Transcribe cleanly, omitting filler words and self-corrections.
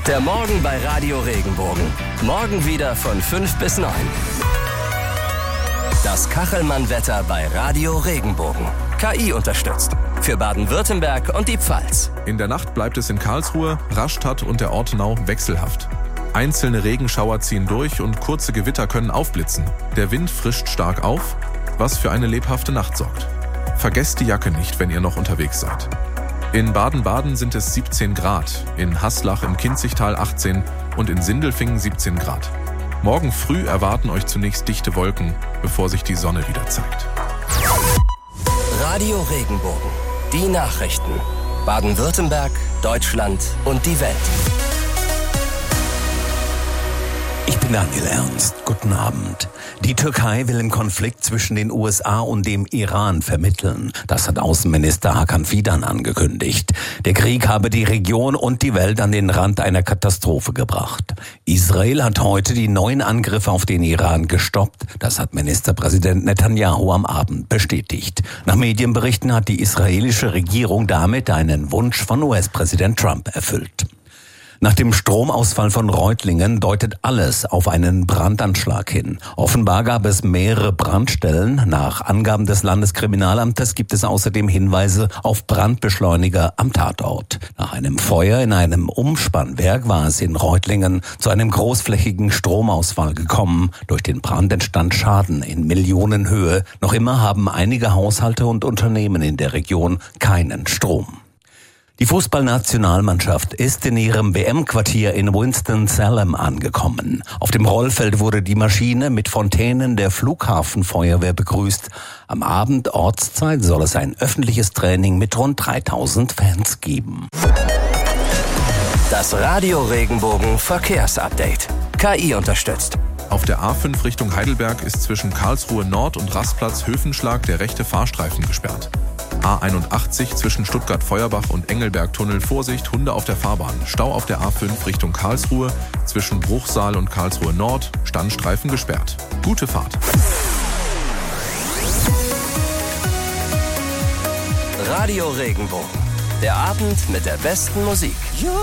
Der Morgen bei Radio Regenbogen. Morgen wieder von 5 bis 9. Das Kachelmann-Wetter bei Radio Regenbogen. KI unterstützt. Für Baden-Württemberg und die Pfalz. In der Nacht bleibt es in Karlsruhe, Rastatt und der Ortenau wechselhaft. Einzelne Regenschauer ziehen durch und kurze Gewitter können aufblitzen. Der Wind frischt stark auf, was für eine lebhafte Nacht sorgt. Vergesst die Jacke nicht, wenn ihr noch unterwegs seid. In Baden-Baden sind es 17 Grad, in Haslach im Kinzigtal 18 und in Sindelfingen 17 Grad. Morgen früh erwarten euch zunächst dichte Wolken, bevor sich die Sonne wieder zeigt. Radio Regenbogen. Die Nachrichten. Baden-Württemberg, Deutschland und die Welt. Ich bin Daniel Ernst. Guten Abend. Die Türkei will im Konflikt zwischen den USA und dem Iran vermitteln. Das hat Außenminister Hakan Fidan angekündigt. Der Krieg habe die Region und die Welt an den Rand einer Katastrophe gebracht. Israel hat heute die neuen Angriffe auf den Iran gestoppt. Das hat Ministerpräsident Netanyahu am Abend bestätigt. Nach Medienberichten hat die israelische Regierung damit einen Wunsch von US-Präsident Trump erfüllt. Nach dem Stromausfall von Reutlingen deutet alles auf einen Brandanschlag hin. Offenbar gab es mehrere Brandstellen. Nach Angaben des Landeskriminalamtes gibt es außerdem Hinweise auf Brandbeschleuniger am Tatort. Nach einem Feuer in einem Umspannwerk war es in Reutlingen zu einem großflächigen Stromausfall gekommen. Durch den Brand entstand Schaden in Millionenhöhe. Noch immer haben einige Haushalte und Unternehmen in der Region keinen Strom. Die Fußballnationalmannschaft ist in ihrem WM-Quartier in Winston-Salem angekommen. Auf dem Rollfeld wurde die Maschine mit Fontänen der Flughafenfeuerwehr begrüßt. Am Abend Ortszeit soll es ein öffentliches Training mit rund 3000 Fans geben. Das Radio Regenbogen Verkehrsupdate. KI unterstützt. Auf der A5 Richtung Heidelberg ist zwischen Karlsruhe Nord und Rastplatz Höfenschlag der rechte Fahrstreifen gesperrt. A81 zwischen Stuttgart-Feuerbach und Engelberg-Tunnel Vorsicht, Hunde auf der Fahrbahn. Stau auf der A5 Richtung Karlsruhe zwischen Bruchsal und Karlsruhe Nord, Standstreifen gesperrt. Gute Fahrt. Radio Regenbogen. Der Abend mit der besten Musik.